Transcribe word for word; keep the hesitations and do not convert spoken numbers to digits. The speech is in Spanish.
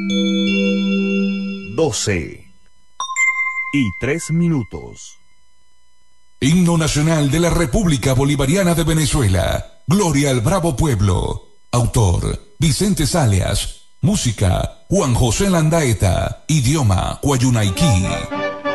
doce y tres minutos. Himno nacional de la República Bolivariana de Venezuela. Gloria al bravo pueblo. Autor: Vicente Salias. Música: Juan José Landaeta. Idioma: Guayunaiquí.